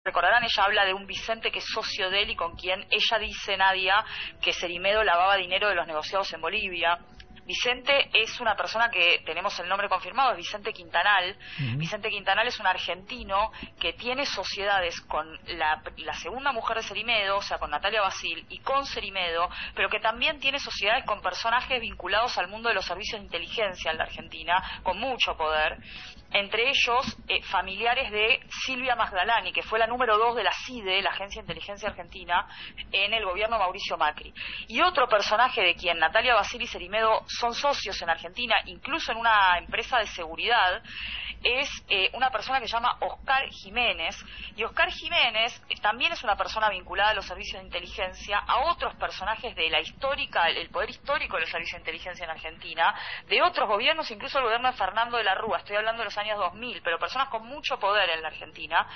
recordarán, ella habla de un Vicente que es socio de él y con quien ella dice, Nadia, que Cerimedo lavaba dinero de los negociados en Bolivia. Vicente es una persona que tenemos el nombre confirmado, es Vicente Quintanal. Vicente Quintanal es un argentino que tiene sociedades con la segunda mujer de Cerimedo, o sea, con Natalia Basil, y con Cerimedo, pero que también tiene sociedades con personajes vinculados al mundo de los servicios de inteligencia en la Argentina, con mucho poder. Entre ellos, familiares de Silvia Magdalani, que fue la número 2 de la CIDE, la Agencia de Inteligencia Argentina, en el gobierno de Mauricio Macri. Y otro personaje de quien Natalia Basil y Cerimedo son socios en Argentina, incluso en una empresa de seguridad, es una persona que se llama Oscar Jiménez. Y Oscar Jiménez también es una persona vinculada a los servicios de inteligencia, a otros personajes de la histórica, el poder histórico de los servicios de inteligencia en Argentina, de otros gobiernos, incluso el gobierno de Fernando de la Rúa, estoy hablando de los años 2000, pero personas con mucho poder en la Argentina.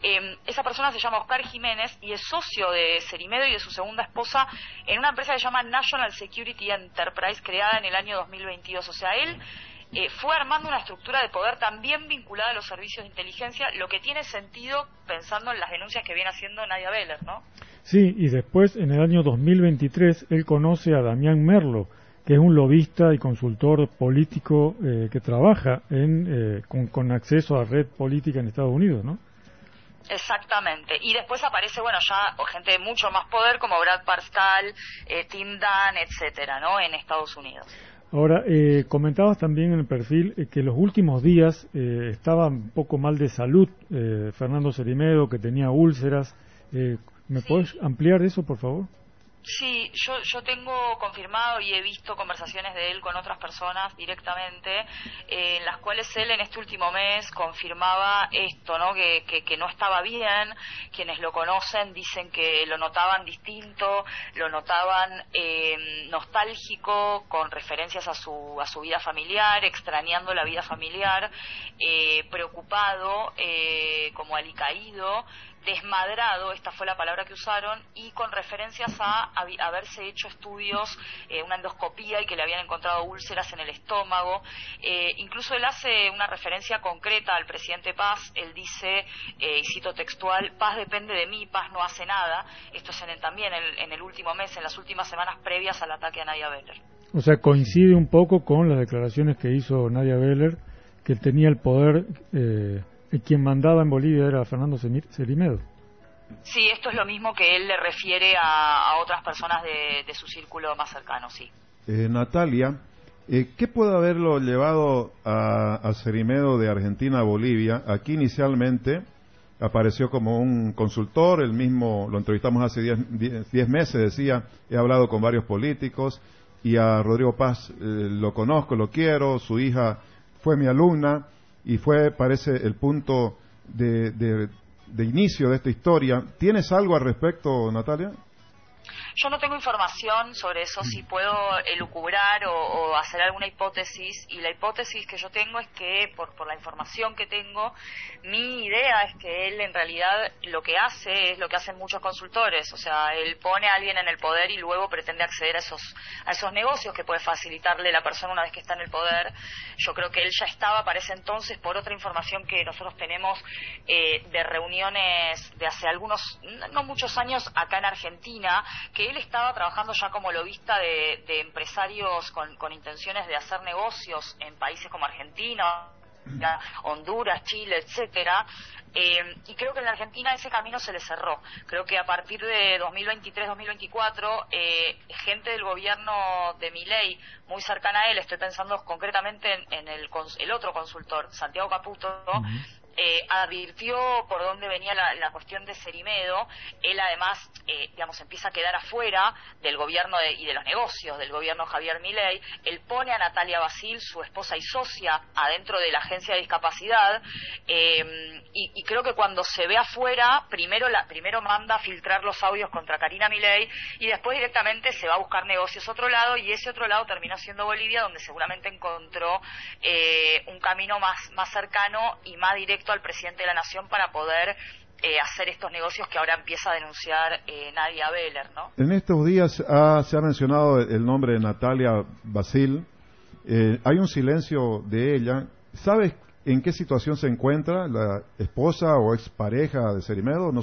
Esa persona se llama Oscar Jiménez y es socio de Cerimedo y de su segunda esposa en una empresa que se llama National Security Enterprise, creada en el año 2022. O sea, él fue armando una estructura de poder también vinculada a los servicios de inteligencia, lo que tiene sentido pensando en las denuncias que viene haciendo Nadia Beller, ¿no? Sí, y después, en el año 2023, él conoce a Damián Merlo, que es un lobista y consultor político que trabaja con acceso a red política en Estados Unidos, ¿no? Exactamente. Y después aparece, bueno, ya gente de mucho más poder como Brad Parscale, Tim Dunn, etcétera, ¿no? En Estados Unidos. Ahora, comentabas también en el perfil que los últimos días estaba un poco mal de salud Fernando Cerimedo, que tenía úlceras. ¿Me puedes ampliar eso, por favor? Sí, yo tengo confirmado y he visto conversaciones de él con otras personas directamente, en las cuales él en este último mes confirmaba esto, ¿no? Que no estaba bien. Quienes lo conocen dicen que lo notaban distinto, lo notaban nostálgico, con referencias a su vida familiar, extrañando la vida familiar, preocupado, como alicaído, desmadrado, esta fue la palabra que usaron, y con referencias a haberse hecho estudios, una endoscopía, y que le habían encontrado úlceras en el estómago. Incluso él hace una referencia concreta al presidente Paz. Él dice, y cito textual, Paz depende de mí, Paz no hace nada. Esto es también en el último mes, en las últimas semanas previas al ataque a Nadia Beller. O sea, coincide un poco con las declaraciones que hizo Nadia Beller, que tenía el poder, quien mandaba en Bolivia era Fernando Cerimedo. Sí, esto es lo mismo que él le refiere a otras personas de su círculo más cercano, sí. Natalia, ¿qué puede haberlo llevado a Cerimedo de Argentina a Bolivia? Aquí inicialmente apareció como un consultor, él mismo lo entrevistamos hace 10 meses, decía, he hablado con varios políticos, y a Rodrigo Paz lo conozco, lo quiero, su hija fue mi alumna, y fue, parece, el punto de inicio de esta historia. ¿Tienes algo al respecto, Natalia? Yo no tengo información sobre eso, si puedo elucubrar o hacer alguna hipótesis, y la hipótesis que yo tengo es que, por la información que tengo, mi idea es que él en realidad lo que hace es lo que hacen muchos consultores, o sea, él pone a alguien en el poder y luego pretende acceder a esos negocios que puede facilitarle la persona una vez que está en el poder. Yo creo que él ya estaba para ese entonces, por otra información que nosotros tenemos de reuniones de hace no muchos años acá en Argentina, que él estaba trabajando ya como lobista de empresarios con intenciones de hacer negocios en países como Argentina, Honduras, Chile, etcétera. Y creo que en la Argentina ese camino se le cerró. Creo que a partir de 2023-2024, gente del gobierno de Milei, muy cercana a él, estoy pensando concretamente en el otro consultor, Santiago Caputo, advirtió por dónde venía la cuestión de Cerimedo. Él además, empieza a quedar afuera del gobierno y de los negocios del gobierno Javier Milei. Él pone a Natalia Basil, su esposa y socia, adentro de la agencia de discapacidad, y creo que cuando se ve afuera, primero manda a filtrar los audios contra Karina Milei, y después directamente se va a buscar negocios a otro lado, y ese otro lado terminó siendo Bolivia, donde seguramente encontró un camino más cercano y más directo al presidente de la Nación para poder hacer estos negocios que ahora empieza a denunciar Nadia Beller, ¿no? En estos días se ha mencionado el nombre de Natalia Basil. Hay un silencio de ella. ¿Sabes en qué situación se encuentra la esposa o expareja de Cerimedo?